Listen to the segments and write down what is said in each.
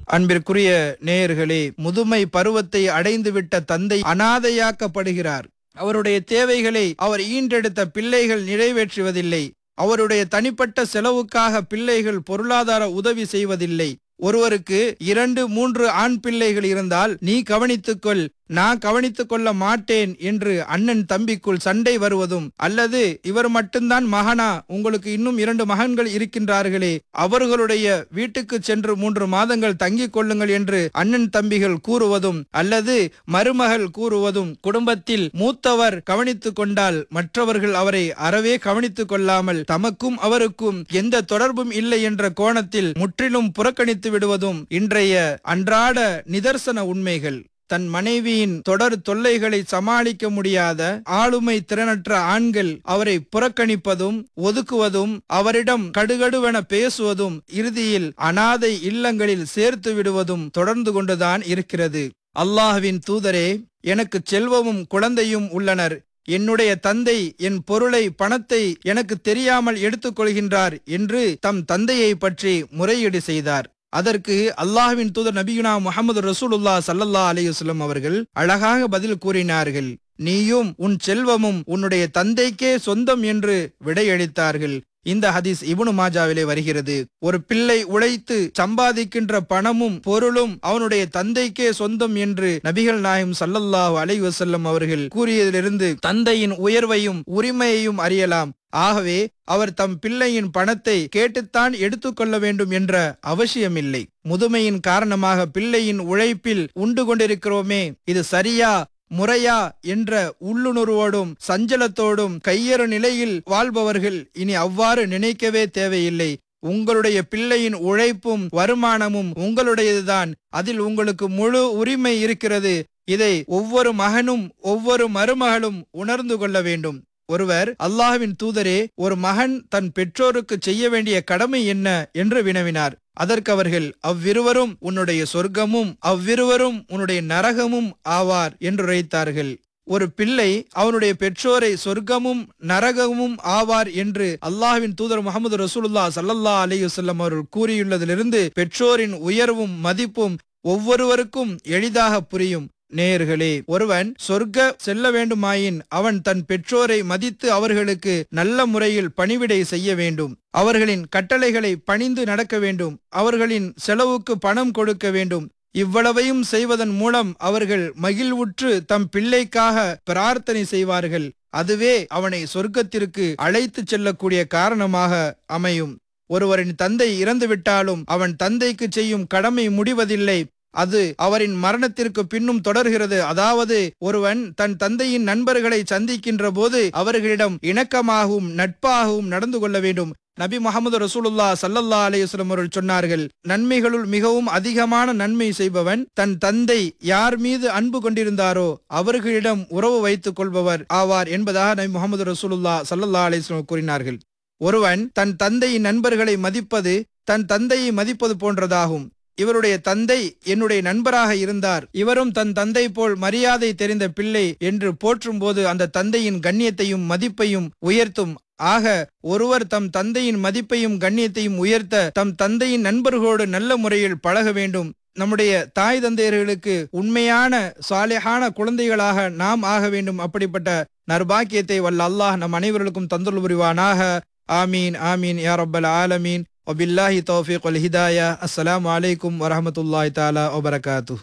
அன்பிற்குரிய நேயர்களே, முதுமை பருவத்தை அடைந்துவிட்ட தந்தை அனாதையாக்கப்படுகிறார். அவருடைய தேவைகளை அவர் ஈன்றெடுத்த பிள்ளைகள் நிறைவேற்றுவதில்லை. அவருடைய தனிப்பட்ட செலவுக்காக பிள்ளைகள் பொருளாதார உதவி செய்வதில்லை. ஒருவருக்கு 2, 3 ஆண் பிள்ளைகள் இருந்தால், நீ கவனித்துக்கொள், நான் கவனித்துக் கொள்ள மாட்டேன் என்று அண்ணன் தம்பிக்குள் சண்டை வருவதும், அல்லது இவர் மட்டும்தான் மகனா, உங்களுக்கு இன்னும் 2 மகன்கள் இருக்கின்றார்களே, அவர்களுடைய வீட்டுக்கு சென்று 3 மாதங்கள் தங்கிக் கொள்ளுங்கள் என்று அண்ணன் தம்பிகள் கூறுவதும், அல்லது மருமகள் கூறுவதும், குடும்பத்தில் மூத்தவர் கவனித்துக் கொண்டால் மற்றவர்கள் அவரை அறவே கவனித்துக் கொள்ளாமல் தமக்கும் அவருக்கும் எந்த தொடர்பும் இல்லை என்ற கோணத்தில் முற்றிலும் புறக்கணித்து விடுவதும் இன்றைய அன்றாட நிதர்சன உண்மைகள். தன் மனைவியின் தொடர் தொல்லைகளை சமாளிக்க முடியாத ஆளுமை திறனற்ற ஆண்கள் அவரை புறக்கணிப்பதும் ஒதுக்குவதும், அவரிடம் கடுகடுவென பேசுவதும், இறுதியில் அனாதை இல்லங்களில் சேர்த்து விடுவதும் தொடர்ந்து கொண்டுதான் இருக்கிறது. அல்லாஹ்வின் தூதரே, எனக்கு செல்வமும் குழந்தையும் உள்ளனர். என்னுடைய தந்தை என் பொருளை, பணத்தை எனக்கு தெரியாமல் எடுத்துக் கொள்கின்றார் என்று தம் தந்தையை பற்றி முறையீடு செய்தார். அதற்கு அல்லாஹ்வின் தூதர் நபியுனா முஹம்மது ரசூலுல்லாஹ் ஸல்லல்லாஹு அலைஹி வஸல்லம் அவர்கள் அழகாக பதில் கூறினார்கள். நீயும் உன் செல்வமும் உன்னுடைய தந்தைக்கே சொந்தம் என்று விடையளித்தார்கள். இந்த ஹதீஸ் இப்னு மாஜாவிலே வருகிறது. ஒரு பிள்ளை உழைத்து சம்பாதிக்கின்ற பணமும் பொருளும் அவனுடைய தந்தைக்கே சொந்தம் என்று நபிகள் நாயகம் ஸல்லல்லாஹு அலைஹி வஸல்லம் அவர்கள் கூறியதிலிருந்து தந்தையின் உயர்வையும் உரிமையையும் அறியலாம். ஆகவே அவர் தம் பிள்ளையின் பணத்தை கேட்டுத்தான் எடுத்துக்கொள்ள வேண்டும் என்ற அவசியமில்லை. முதுமையின் காரணமாக பிள்ளையின் உழைப்பில் உண்டு கொண்டிருக்கிறோமே, இது சரியா முறையா என்ற உள்ளுணர்வோடும் சஞ்சலத்தோடும் கையறு நிலையில் வாழ்பவர்கள் இனி அவ்வாறு நினைக்கவே தேவையில்லை. உங்களுடைய பிள்ளையின் உழைப்பும் வருமானமும் உங்களுடையதுதான். அதில் உங்களுக்கு முழு உரிமை இருக்கிறது. இதை ஒவ்வொரு மகனும் ஒவ்வொரு மருமகளும் உணர்ந்து கொள்ள வேண்டும். ஒருவர், அல்லாஹ்வின் தூதரே, ஒரு மகன் தன் பெற்றோருக்கு செய்ய வேண்டிய கடமை என்ன என்று வினவினார். அதற்கு அவர்கள், அவ்விருவரும் உன்னுடைய சொர்க்கமும் அவ்விருவரும் உன்னுடைய நரகமும் ஆவார் என்று உரைத்தார்கள். ஒரு பிள்ளை அவனுடைய பெற்றோரை சொர்க்கமும் நரகமும் ஆவார் என்று அல்லாஹ்வின் தூதர் முஹம்மது ரசூலுல்லாஹ் ஸல்லல்லாஹு அலைஹி வஸல்லம் அவர்கள் கூறியுள்ளதிலிருந்து பெற்றோரின் உயர்வும் மதிப்பும் ஒவ்வொருவருக்கும் எளிதாக புரியும். நேயர்களே, ஒருவன் சொர்க்க செல்ல வேண்டுமாயின் அவன் தன் பெற்றோரை மதித்து அவர்களுக்கு நல்ல முறையில் பணிவிடை செய்ய வேண்டும். அவர்களின் கட்டளைகளை பணிந்து நடக்க வேண்டும். அவர்களின் செலவுக்கு பணம் கொடுக்க வேண்டும். இவ்வளவையும் செய்வதன் மூலம் அவர்கள் மகிழ்வுற்று தம் பிள்ளைக்காக பிரார்த்தனை செய்வார்கள். அதுவே அவனை சொர்க்கத்திற்கு அழைத்து செல்லக்கூடிய காரணமாக அமையும். ஒருவரின் தந்தை இறந்துவிட்டாலும் அவன் தந்தைக்கு செய்யும் கடமை முடிவதில்லை. அது அவரின் மரணத்திற்கு பின்னும் தொடர்கிறது. அதாவது, ஒருவன் தன் தந்தையின் நண்பர்களை சந்திக்கின்ற போது அவர்களிடம் இணக்கமாகவும் நட்பாகவும் நடந்து கொள்ள வேண்டும். நபி முஹம்மது ரசூலுல்லாஹ் ஸல்லல்லாஹு அலைஹி வஸல்லம் அவர்கள் சொன்னார்கள், நன்மைகளுள் மிகவும் அதிகமான நன்மை செய்பவன் தன் தந்தை யார் மீது அன்பு கொண்டிருந்தாரோ அவர்களிடம் உறவு வைத்துக் கொள்பவர் ஆவார் என்பதாக நபி முஹம்மது ரசூலுல்லாஹ் ஸல்லல்லாஹு அலைஹி வஸல்லம் கூறினார்கள். ஒருவன் தன் தந்தையின் நண்பர்களை மதிப்பது தன் தந்தையை மதிப்பது போன்றதாகும். இவருடைய தந்தை என்னுடைய நண்பராக இருந்தார், இவரும் தன் தந்தை போல் மரியாதை தெரிந்த பிள்ளை என்று போற்றும் போது அந்த தந்தையின் கண்ணியத்தையும் மதிப்பையும் உயர்த்தும். ஆக ஒருவர் தம் தந்தையின் மதிப்பையும் கண்ணியத்தையும் உயர்த்த தம் தந்தையின் நண்பர்களோடு நல்ல முறையில் பழக வேண்டும். நம்முடைய தாய் தந்தையர்களுக்கு உண்மையான சாலிஹான குழந்தைகளாக நாம் ஆக வேண்டும். அப்படிப்பட்ட நற்பாக்கியத்தை வல்ல அல்லாஹ் நம் அனைவர்களுக்கும் தந்துள் புரிவானாக. ஆமீன் ஆமீன் யா ரப்பல் ஆலமீன். வபில்லாஹி தௌஃபீக் வல் ஹிதாயா. அஸ்ஸலாமு அலைக்கும் வரஹ்மத்துல்லாஹி தஆலா வபரகாத்துஹு.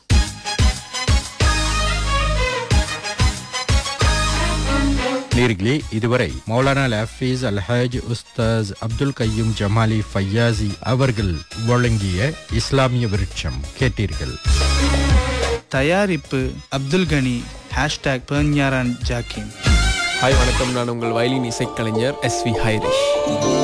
நேயர்களே, இதுவரை மௌலானா ஹஃபீஸ் அல்ஹாஜ் உஸ்தாஸ் அப்துல் கய்யூம் ஜமாலி ஃபையாசி அவர்கள் வழங்கிய இஸ்லாமிய விருட்சம் கேட்டீர்கள். தயாரிப்பு அப்துல் கனி. #பெர்ஞாரான் ஜாக்கிம். ஹாய், வணக்கம். நான் உங்கள் வயலின் இசைக்கலைஞர் SV ஹைரிஷ்.